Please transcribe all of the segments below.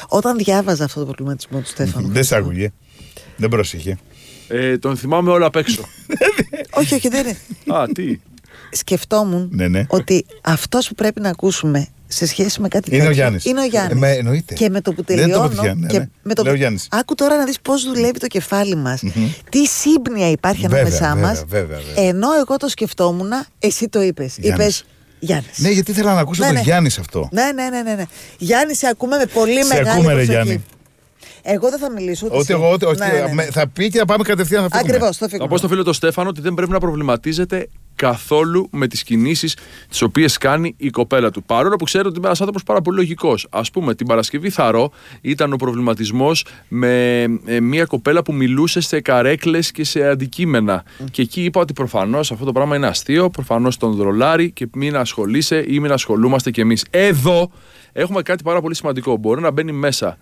Όταν διάβαζα αυτό το προβληματισμό του Στέφανου. Δεν σ' άκουγε. Δεν πρόσεχε. Τον θυμάμαι όλα απ' έξω. Όχι, δεν είναι. Α, τι. Σκεφτόμουν Ναι. ότι αυτός που πρέπει να ακούσουμε σε σχέση με κάτι Είναι τέτοιο ο Γιάννης. είναι ο Γιάννης. Εννοείται. Και με το που Δεν το τελειώνω. πετυχαίνω, ναι, και ναι. με το... Λέω Γιάννης. Άκου τώρα να δεις πώς δουλεύει το κεφάλι μας. Τι σύμπνοια υπάρχει ανάμεσά μας. Βέβαια. Ενώ εγώ το σκεφτόμουν, εσύ το είπες. Είπες Γιάννης. Ναι, γιατί ήθελα να ακούσω τον Γιάννη σε αυτό. Ναι. Γιάννη, σε ακούμε με πολύ Σε μεγάλη ακούμε, ρε προσοχή. Γιάννη. Εγώ δεν θα μιλήσω. Ότι εγώ. Θα πει και θα πάμε κατευθείαν να φύγουμε. Ακριβώς, θα φύγουμε. Θα πω στο φίλο το Στέφανο ότι δεν πρέπει να προβληματίζεται καθόλου με τις κινήσεις τις οποίες κάνει η κοπέλα του. Παρόλο που ξέρω ότι είμαι ένας άνθρωπος πάρα πολύ λογικός. Ας πούμε, την Παρασκευή Θαρώ ήταν ο προβληματισμός με μια κοπέλα που μιλούσε σε καρέκλες και σε αντικείμενα. Και εκεί είπα ότι προφανώς αυτό το πράγμα είναι αστείο, προφανώς τον δρολάρει και μην ασχολείσαι ή μην ασχολούμαστε κι εμείς. Εδώ έχουμε κάτι πάρα πολύ σημαντικό. Μπορεί να μπαίνει μέσα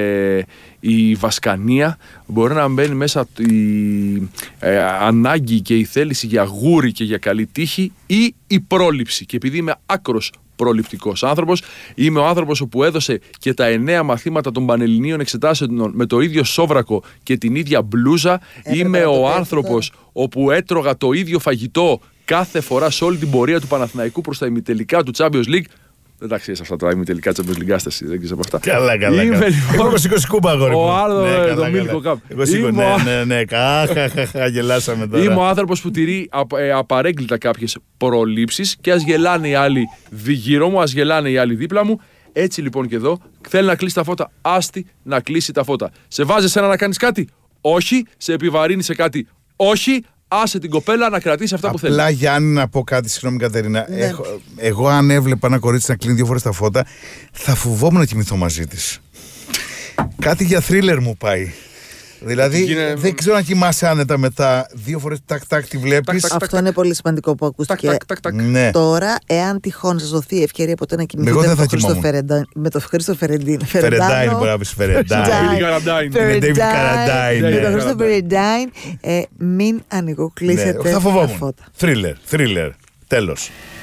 η βασκανία, μπορεί να μπαίνει μέσα η ανάγκη και η θέληση για γούρι και για καλή τύχη ή η πρόληψη. Και επειδή είμαι άκρος προληπτικός άνθρωπος, είμαι ο άνθρωπος που έδωσε και τα 9 μαθήματα των Πανελληνίων Εξετάσεων με το ίδιο σόβρακο και την ίδια μπλούζα. Είμαι ο άνθρωπος όπου έτρωγα το ίδιο φαγητό κάθε φορά σε όλη την πορεία του Παναθηναϊκού προς τα ημιτελικά του Champions League. Δεν τα ξέρεις αυτά τα ημιτελικά Champions League, άσταση, δεν ξέρεις από αυτά. Καλά. Εγώ σηκώ σκούπα, αγόρι μου. Ο άλλο το Μίλκο Καπ. Εγώ σηκώ, ναι. Γελάσαμε τώρα. Είμαι ο άνθρωπος που τηρεί απαρέγκλητα κάποιες προλήψεις και ας γελάνε οι άλλοι γύρω μου, ας γελάνε οι άλλοι δίπλα μου. Έτσι λοιπόν και εδώ, θέλει να κλείσει τα φώτα, άστη να κλείσει τα φώτα. Σε βάζει εσένα να κάνεις κάτι? Όχι. Σε επιβαρύνει σε κάτι? Όχι. Άσε την κοπέλα να κρατήσει αυτά που θέλει. Απλά, Γιάννη, να πω κάτι, συγγνώμη Κατερίνα. Ναι. Εγώ αν έβλεπα ένα κορίτσι να κλείνει 2 φορές τα φώτα, θα φοβόμουν να κοιμηθώ μαζί της. Κάτι για θρίλερ μου πάει. Δηλαδή, δεν ξέρω αν κοιμάσαι άνετα μετά. 2 φορές τάκ, τη βλέπεις. Αυτό είναι πολύ σημαντικό που ακούστηκε. Ναι. Τώρα, εάν τυχόν σας δοθεί η ευκαιρία ποτέ να κοιμηθείτε με τον Χρήστο Φερεντίν. Φερεντάιν, μπορεί να πεις Φερεντάιν. Είναι David Καραντάιν. Με τον Χρήστο Φερεντάιν, μην ανοιγοκλείσετε τα φώτα. Θρίλερ. Τέλος.